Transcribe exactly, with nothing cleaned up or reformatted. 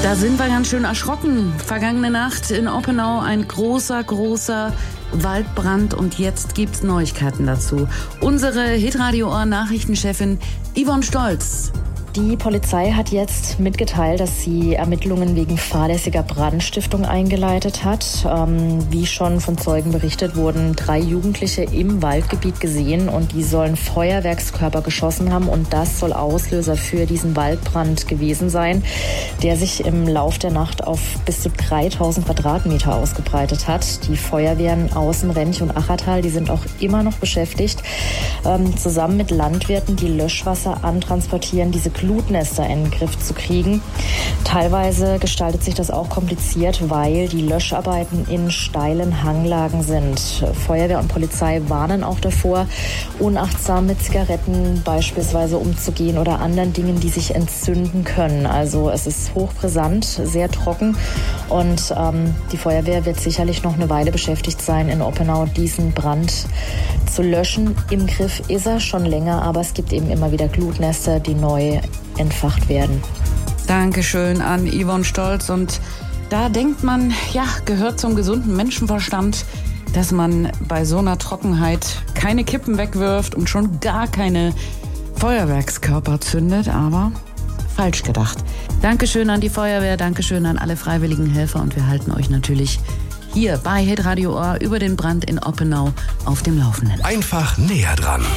Da sind wir ganz schön erschrocken. Vergangene Nacht in Oppenau ein großer, großer Waldbrand und jetzt gibt's Neuigkeiten dazu. Unsere Hitradio-Ohr-Nachrichtenchefin Yvonne Stolz. Die Polizei hat jetzt mitgeteilt, dass sie Ermittlungen wegen fahrlässiger Brandstiftung eingeleitet hat. Ähm, wie schon von Zeugen berichtet, wurden drei Jugendliche im Waldgebiet gesehen und die sollen Feuerwerkskörper geschossen haben und das soll Auslöser für diesen Waldbrand gewesen sein, der sich im Lauf der Nacht auf bis zu dreitausend Quadratmeter ausgebreitet hat. Die Feuerwehren Außen, Rench und Achertal, die sind auch immer noch beschäftigt, ähm, zusammen mit Landwirten, die Löschwasser antransportieren, diese Glutnester in den Griff zu kriegen. Teilweise gestaltet sich das auch kompliziert, weil die Löscharbeiten in steilen Hanglagen sind. Feuerwehr und Polizei warnen auch davor, unachtsam mit Zigaretten beispielsweise umzugehen oder anderen Dingen, die sich entzünden können. Also es ist hochbrisant, sehr trocken und ähm, die Feuerwehr wird sicherlich noch eine Weile beschäftigt sein, in Oppenau diesen Brand zu löschen. Im Griff ist er schon länger, aber es gibt eben immer wieder Glutnester, die neu entfacht werden. Dankeschön an Yvonne Stolz. Und da denkt man, ja, gehört zum gesunden Menschenverstand, dass man bei so einer Trockenheit keine Kippen wegwirft und schon gar keine Feuerwerkskörper zündet, aber falsch gedacht. Dankeschön an die Feuerwehr, Dankeschön an alle freiwilligen Helfer und wir halten euch natürlich hier bei Hitradio Ohr über den Brand in Oppenau auf dem Laufenden. Einfach näher dran.